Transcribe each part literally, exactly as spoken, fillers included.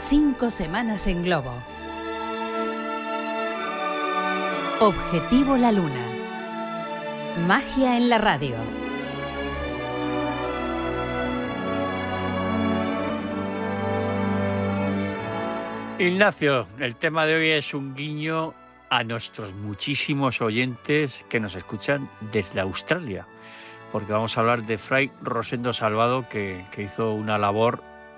Cinco semanas en globo. Objetivo La Luna. Magia en la radio. Ignacio, el tema de hoy es un guiño a nuestros muchísimos oyentes que nos escuchan desde Australia, porque vamos a hablar de Fray Rosendo Salvado, que, que hizo una labor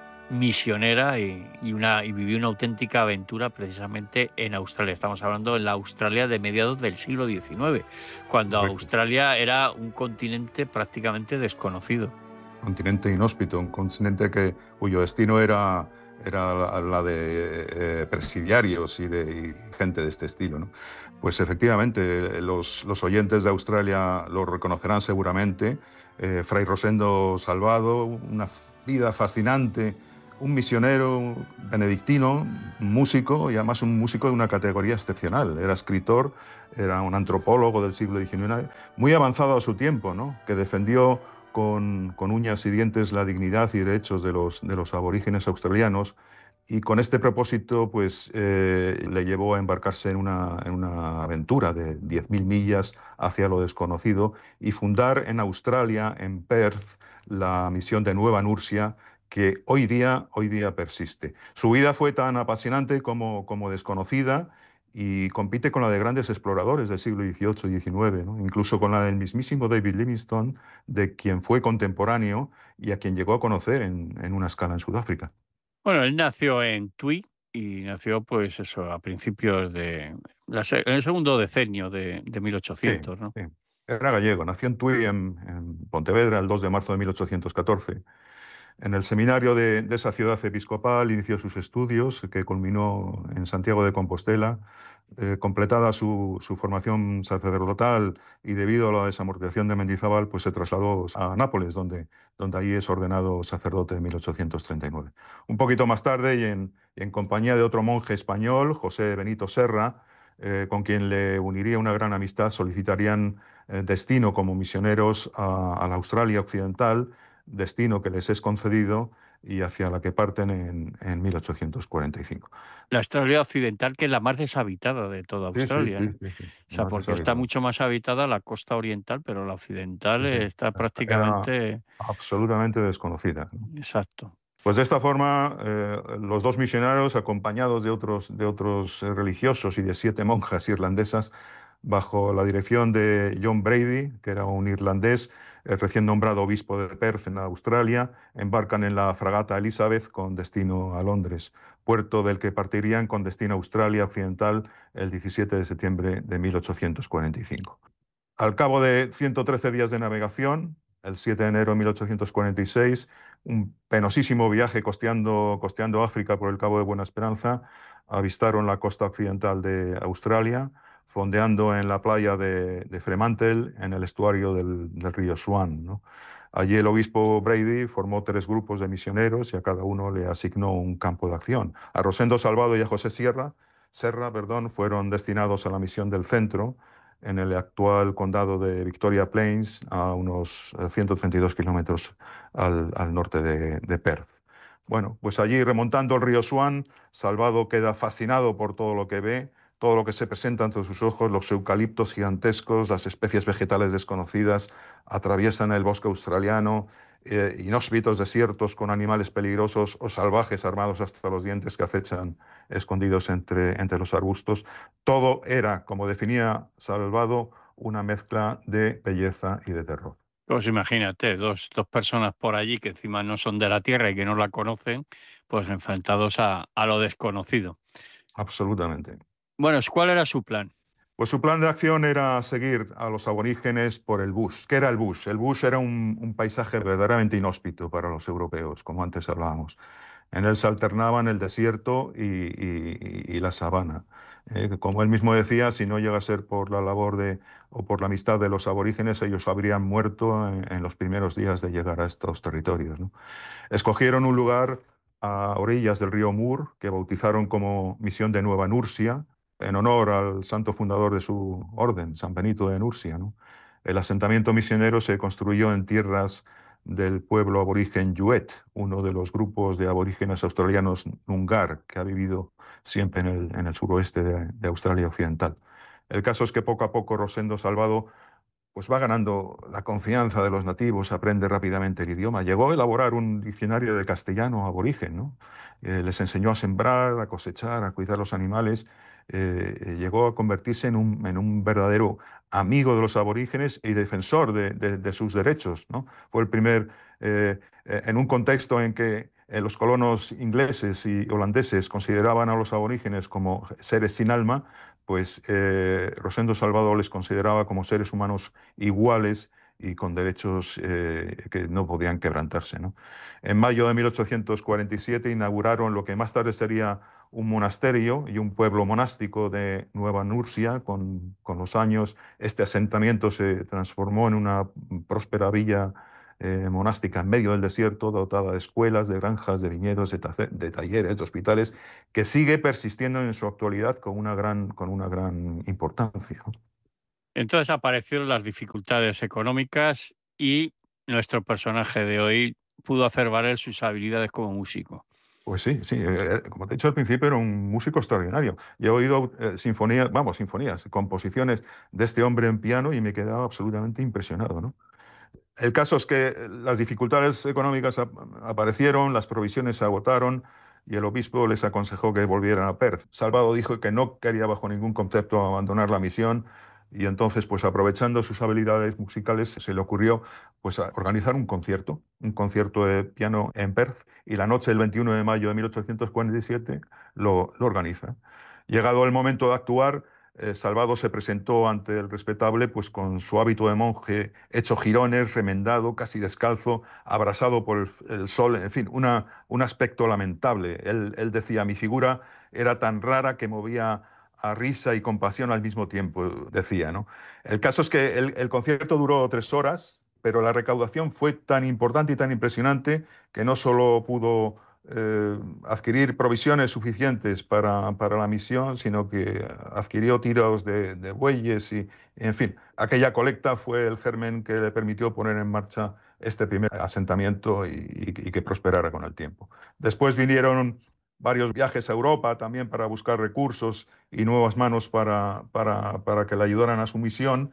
misionera y, y, una, y vivió una auténtica aventura precisamente en Australia. Estamos hablando en la Australia de mediados del siglo diecinueve, cuando Correcto. Australia era un continente prácticamente desconocido. Continente inhóspito, un continente que, cuyo destino era, era la, la de eh, presidiarios y de y gente de este estilo, ¿no? Pues efectivamente, los, los oyentes de Australia lo reconocerán seguramente. Eh, Fray Rosendo Salvado, una vida fascinante, un misionero benedictino, un músico, y además un músico de una categoría excepcional. Era escritor, era un antropólogo del siglo diecinueve, muy avanzado a su tiempo, ¿no? Que defendió con, con uñas y dientes la dignidad y derechos de los, de los aborígenes australianos, y con este propósito pues, eh, le llevó a embarcarse en una, en una aventura de diez mil millas hacia lo desconocido y fundar en Australia, en Perth, la misión de Nueva Nursia, que hoy día, hoy día persiste. Su vida fue tan apasionante como, como desconocida, y compite con la de grandes exploradores del siglo dieciocho y diecinueve, ¿no? Incluso con la del mismísimo David Livingstone, de quien fue contemporáneo y a quien llegó a conocer en, en una escala en Sudáfrica. Bueno, él nació en Tui y nació, pues eso, a principios de la, en el segundo decenio de, de mil Sí, ochocientos, ¿no? sí. Era gallego, nació en Tui, en, en Pontevedra, el dos de marzo de mil ochocientos catorce. En el seminario de, de esa ciudad episcopal inició sus estudios, que culminó en Santiago de Compostela. Eh, completada su, su formación sacerdotal y debido a la desamortización de Mendizábal, pues se trasladó a Nápoles, donde, donde allí es ordenado sacerdote en mil ochocientos treinta y nueve. Un poquito más tarde, y en, y en compañía de otro monje español, José Benito Serra, eh, con quien le uniría una gran amistad, solicitarían eh, destino como misioneros a, a la Australia Occidental, destino que les es concedido y hacia la que parten en, en mil ochocientos cuarenta y cinco. La Australia Occidental, que es la más deshabitada de toda Sí, sí, Australia, sí, ¿no? sí, sí. O sea, Más porque está deshabitado. mucho más habitada la costa oriental, pero la occidental Sí, sí. está Era prácticamente absolutamente desconocida, ¿no? exacto. Pues de esta forma, eh, los dos misioneros, acompañados de otros, de otros eh, religiosos y de siete monjas irlandesas, bajo la dirección de John Brady, que era un irlandés eh, recién nombrado obispo de Perth en Australia, embarcan en la fragata Elizabeth con destino a Londres, puerto del que partirían con destino a Australia Occidental el diecisiete de septiembre de mil ochocientos cuarenta y cinco. Al cabo de ciento trece días de navegación, el siete de enero de mil ochocientos cuarenta y seis, un penosísimo viaje costeando, costeando África por el Cabo de Buena Esperanza, avistaron la costa occidental de Australia, fondeando en la playa de, de Fremantle, en el estuario del, del río Swan, ¿no? Allí el obispo Brady formó tres grupos de misioneros y a cada uno le asignó un campo de acción. A Rosendo Salvado y a José Sierra, Serra perdón, fueron destinados a la misión del centro, en el actual condado de Victoria Plains, a unos ciento treinta y dos kilómetros al, al norte de, de Perth. Bueno, pues allí, remontando el río Swan, Salvado queda fascinado por todo lo que ve, todo lo que se presenta ante sus ojos, los eucaliptos gigantescos, las especies vegetales desconocidas, atraviesan el bosque australiano, eh, inhóspitos desiertos con animales peligrosos o salvajes armados hasta los dientes que acechan escondidos entre, entre los arbustos. Todo era, como definía Salvado, una mezcla de belleza y de terror. Pues imagínate, dos, dos personas por allí que encima no son de la Tierra y que no la conocen, pues enfrentados a, a lo desconocido. Absolutamente. Bueno, ¿cuál era su plan? Pues su plan de acción era seguir a los aborígenes por el bush. ¿Qué era el bush? El bush era un, un paisaje verdaderamente inhóspito para los europeos, como antes hablábamos. En él se alternaban el desierto y, y- y la sabana. Eh, como él mismo decía, si no llega a ser por la labor de, o por la amistad de los aborígenes, ellos habrían muerto en, en los primeros días de llegar a estos territorios, ¿no? Escogieron un lugar a orillas del río Mur, que bautizaron como Misión de Nueva Nursia, en honor al santo fundador de su orden, San Benito de Nursia, ¿no? El asentamiento misionero se construyó en tierras del pueblo aborigen Yuet, uno de los grupos de aborígenes australianos Noongar, que ha vivido siempre en el, en el suroeste de, de Australia Occidental. El caso es que poco a poco Rosendo Salvado pues va ganando la confianza de los nativos, aprende rápidamente el idioma. Llegó a elaborar un diccionario de castellano aborigen, ¿no? Eh, les enseñó a sembrar, a cosechar, a cuidar los animales. Eh, eh, llegó a convertirse en un, en un verdadero amigo de los aborígenes y defensor de, de- de sus derechos, ¿no? Fue el primer, eh, eh, en un contexto en que eh, los colonos ingleses y holandeses consideraban a los aborígenes como seres sin alma, pues eh, Rosendo Salvador les consideraba como seres humanos iguales y con derechos eh, que no podían quebrantarse, ¿no? En mayo de mil ochocientos cuarenta y siete inauguraron lo que más tarde sería un monasterio y un pueblo monástico de Nueva Nursia. Con, con los años, este asentamiento se transformó en una próspera villa eh, monástica en medio del desierto, dotada de escuelas, de granjas, de viñedos, de, tace- de talleres, de hospitales, que sigue persistiendo en su actualidad con una gran, con una gran importancia, ¿no? Entonces aparecieron las dificultades económicas y nuestro personaje de hoy pudo hacer valer sus habilidades como músico. Pues sí, sí, eh, eh, como te he dicho al principio, era un músico extraordinario. Yo he oído eh, sinfonías, vamos, sinfonías, composiciones de este hombre en piano y me he quedado absolutamente impresionado, ¿no? El caso es que las dificultades económicas ap- aparecieron, las provisiones se agotaron y el obispo les aconsejó que volvieran a Perth. Salvado dijo que no quería bajo ningún concepto abandonar la misión y entonces, pues aprovechando sus habilidades musicales, se le ocurrió pues a- organizar un concierto, un concierto de piano en Perth, y la noche del veintiuno de mayo de mil ochocientos cuarenta y siete lo, lo organiza. Llegado el momento de actuar, eh, Salvado se presentó ante el respetable pues con su hábito de monje hecho jirones, remendado, casi descalzo, abrasado por el, el sol, en fin, una, un aspecto lamentable. Él, él decía, mi figura era tan rara que movía a risa y compasión al mismo tiempo, decía, ¿no? El caso es que el, el concierto duró tres horas, pero la recaudación fue tan importante y tan impresionante que no solo pudo eh, adquirir provisiones suficientes para, para la misión, sino que adquirió tiros de, de bueyes y, en fin, aquella colecta fue el germen que le permitió poner en marcha este primer asentamiento y, y- y que prosperara con el tiempo. Después vinieron varios viajes a Europa también para buscar recursos y nuevas manos para, para, para que le ayudaran a su misión,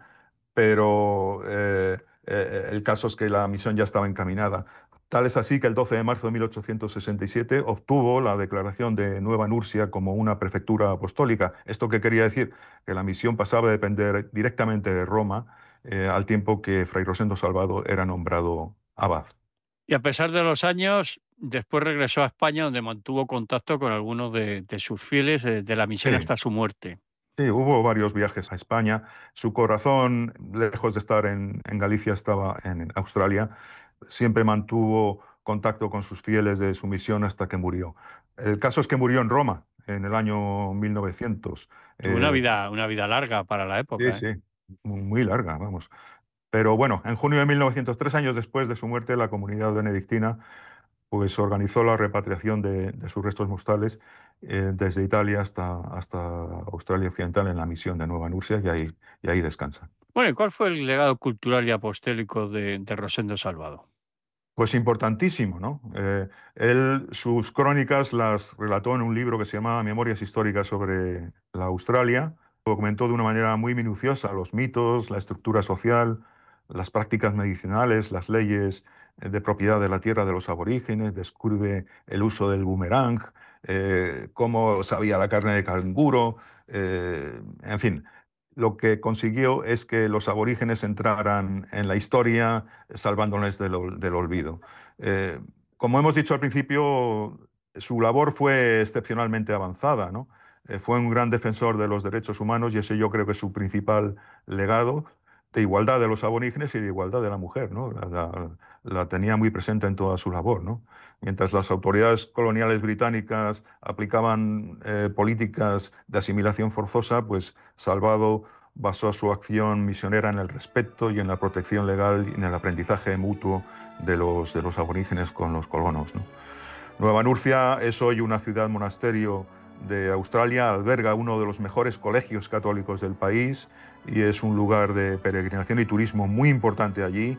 pero eh, eh, el caso es que la misión ya estaba encaminada. Tal es así que el doce de marzo de mil ochocientos sesenta y siete obtuvo la declaración de Nueva Nursia como una prefectura apostólica. ¿Esto qué quería decir? Que la misión pasaba a depender directamente de Roma, eh, al tiempo que Fray Rosendo Salvado era nombrado abad. Y a pesar de los años, después regresó a España, donde mantuvo contacto con algunos de, de sus fieles eh, de la misión Sí, hasta su muerte. sí, hubo varios viajes a España. Su corazón, lejos de estar en, en Galicia, estaba en Australia. Siempre mantuvo contacto con sus fieles de su misión hasta que murió. El caso es que murió en Roma en el año mil novecientos. Tuvo una Eh, vida, una vida larga para la sí, época, ¿eh? sí, muy muy larga, vamos. Pero bueno, en junio de mil novecientos, tres años después de su muerte, la comunidad benedictina pues organizó la repatriación de, de sus restos mortales eh, desde Italia hasta, hasta Australia Occidental en la misión de Nueva Nursia, y ahí, y ahí descansa. Bueno, ¿y cuál fue el legado cultural y apostólico de, de Rosendo Salvado? Pues importantísimo, ¿no? Eh, él sus crónicas las relató en un libro que se llamaba Memorias históricas sobre la Australia. Documentó de una manera muy minuciosa los mitos, la estructura social, las prácticas medicinales, las leyes eh, de propiedad de la tierra de los aborígenes, descubre el uso del boomerang, eh, cómo sabía la carne de canguro, eh, en fin. Lo que consiguió es que los aborígenes entraran en la historia salvándoles del, ol- del olvido. Eh, como hemos dicho al principio, su labor fue excepcionalmente avanzada, ¿no? Eh, fue un gran defensor de los derechos humanos y ese yo creo que es su principal legado, de igualdad de los aborígenes y de igualdad de la mujer, ¿no? La, la- la tenía muy presente en toda su labor, ¿no? Mientras las autoridades coloniales británicas aplicaban eh, políticas de asimilación forzosa, pues Salvado basó su acción misionera en el respeto y en la protección legal y en el aprendizaje mutuo de los, de los aborígenes con los colonos, ¿no? Nueva Nurcia es hoy una ciudad monasterio de Australia, alberga uno de los mejores colegios católicos del país y es un lugar de peregrinación y turismo muy importante allí.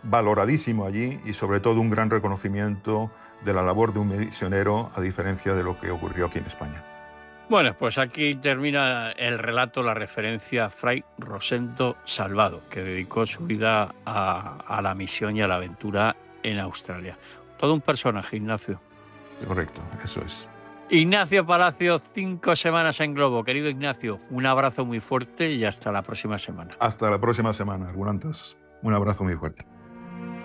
valoradísimo allí y sobre todo un gran reconocimiento de la labor de un misionero, a diferencia de lo que ocurrió aquí en España. Bueno, pues aquí termina el relato, la referencia a Fray Rosendo Salvado, que dedicó su vida a, a la misión y a la aventura en Australia. Todo un personaje, Ignacio. Correcto, eso es. Ignacio Palacio, cinco semanas en globo. Querido Ignacio, un abrazo muy fuerte y hasta la próxima semana. Hasta la próxima semana, Argulantes. Un abrazo muy fuerte.